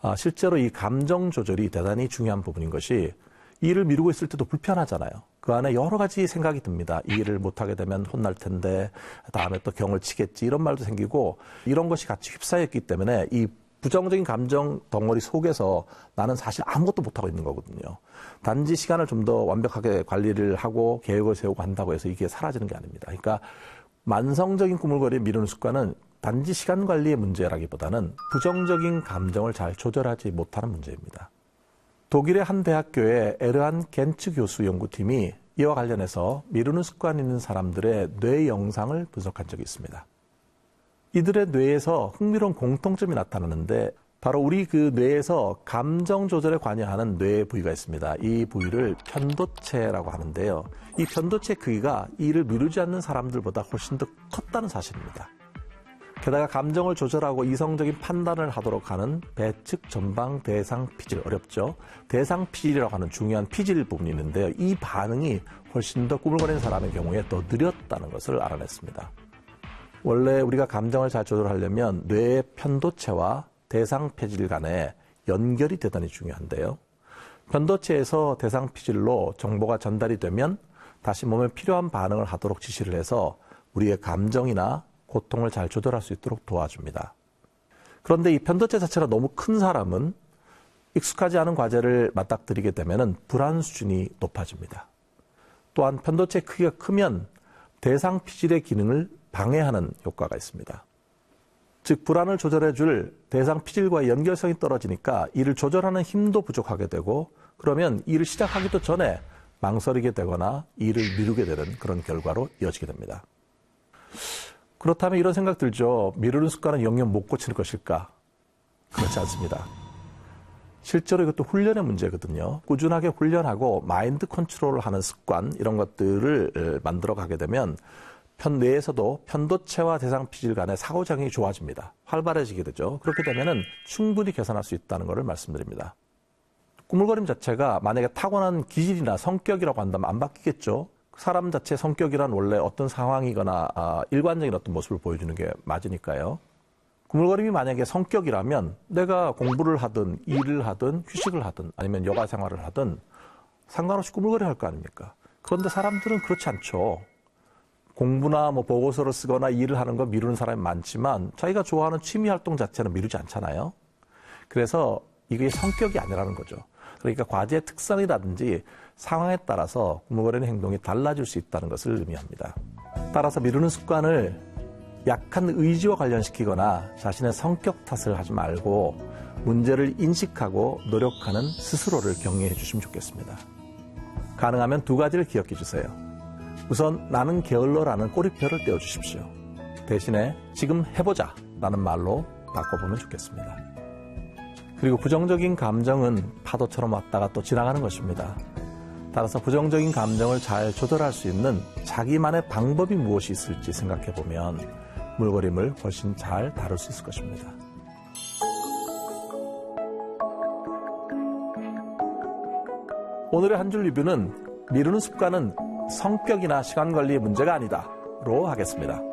실제로 이 감정 조절이 대단히 중요한 부분인 것이 이 일을 미루고 있을 때도 불편하잖아요. 그 안에 여러 가지 생각이 듭니다. 이 일을 못하게 되면 혼날 텐데 다음에 또 경을 치겠지 이런 말도 생기고 이런 것이 같이 휩싸였기 때문에 이 부정적인 감정 덩어리 속에서 나는 사실 아무것도 못하고 있는 거거든요. 단지 시간을 좀 더 완벽하게 관리를 하고 계획을 세우고 한다고 해서 이게 사라지는 게 아닙니다. 그러니까 만성적인 꾸물거리를 미루는 습관은 단지 시간 관리의 문제라기보다는 부정적인 감정을 잘 조절하지 못하는 문제입니다. 독일의 한 대학교의 에르한 겐츠 교수 연구팀이 이와 관련해서 미루는 습관이 있는 사람들의 뇌 영상을 분석한 적이 있습니다. 이들의 뇌에서 흥미로운 공통점이 나타나는데 바로 우리 그 뇌에서 감정 조절에 관여하는 뇌 부위가 있습니다. 이 부위를 편도체라고 하는데요. 이 편도체 크기가 이를 미루지 않는 사람들보다 훨씬 더 컸다는 사실입니다. 게다가 감정을 조절하고 이성적인 판단을 하도록 하는 배측 전방 대상 피질, 어렵죠? 대상 피질이라고 하는 중요한 피질 부분이 있는데요. 이 반응이 훨씬 더 꾸물거리는 사람의 경우에 더 느렸다는 것을 알아냈습니다. 원래 우리가 감정을 잘 조절하려면 뇌의 편도체와 대상 피질 간에 연결이 대단히 중요한데요. 편도체에서 대상 피질로 정보가 전달이 되면 다시 몸에 필요한 반응을 하도록 지시를 해서 우리의 감정이나 고통을 잘 조절할 수 있도록 도와줍니다. 그런데 이 편도체 자체가 너무 큰 사람은 익숙하지 않은 과제를 맞닥뜨리게 되면 불안 수준이 높아집니다. 또한 편도체 크기가 크면 대상 피질의 기능을 방해하는 효과가 있습니다. 즉 불안을 조절해줄 대상 피질과의 연결성이 떨어지니까 이를 조절하는 힘도 부족하게 되고 그러면 일을 시작하기도 전에 망설이게 되거나 일을 미루게 되는 그런 결과로 이어지게 됩니다. 그렇다면 이런 생각 들죠. 미루는 습관은 영영 못 고칠 것일까? 그렇지 않습니다. 실제로 이것도 훈련의 문제거든요. 꾸준하게 훈련하고 마인드 컨트롤을 하는 습관 이런 것들을 만들어 가게 되면 뇌에서도 편도체와 대상 피질 간의 상호작용이 좋아집니다. 활발해지게 되죠. 그렇게 되면 충분히 개선할 수 있다는 것을 말씀드립니다. 꾸물거림 자체가 만약에 타고난 기질이나 성격이라고 한다면 안 바뀌겠죠. 사람 자체의 성격이란 원래 어떤 상황이거나 일관적인 어떤 모습을 보여주는 게 맞으니까요. 꾸물거림이 만약에 성격이라면 내가 공부를 하든 일을 하든 휴식을 하든 아니면 여가 생활을 하든 상관없이 꾸물거려 할 거 아닙니까? 그런데 사람들은 그렇지 않죠. 공부나 보고서를 쓰거나 일을 하는 거 미루는 사람이 많지만 자기가 좋아하는 취미 활동 자체는 미루지 않잖아요. 그래서 이게 성격이 아니라는 거죠. 그러니까 과제의 특성이라든지 상황에 따라서 꾸물거리는 행동이 달라질 수 있다는 것을 의미합니다. 따라서 미루는 습관을 약한 의지와 관련시키거나 자신의 성격 탓을 하지 말고 문제를 인식하고 노력하는 스스로를 격려해 주시면 좋겠습니다. 가능하면 두 가지를 기억해 주세요. 우선 나는 게을러라는 꼬리표를 떼어주십시오. 대신에 지금 해보자 라는 말로 바꿔보면 좋겠습니다. 그리고 부정적인 감정은 파도처럼 왔다가 또 지나가는 것입니다. 따라서 부정적인 감정을 잘 조절할 수 있는 자기만의 방법이 무엇이 있을지 생각해보면 물거림을 훨씬 잘 다룰 수 있을 것입니다. 오늘의 한 줄 리뷰는 미루는 습관은 성격이나 시간 관리의 문제가 아니다로 하겠습니다.